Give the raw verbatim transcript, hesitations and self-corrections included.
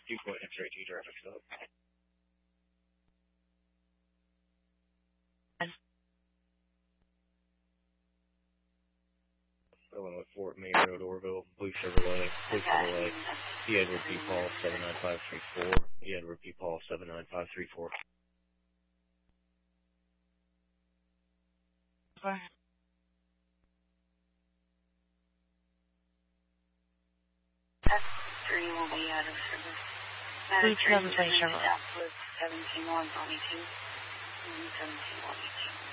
two point X-ray two traffic stop. Illinois Fort Main Road, Orville, Blue Chevrolet, Blue Chevrolet, E. Edward P. Paul, seven nine five three four, E. Edward P. Paul, seven nine five three four. Bye. F three will be out of service. Blue Chevrolet, Chevrolet. seventeen one twenty-two. seventeen one eighteen.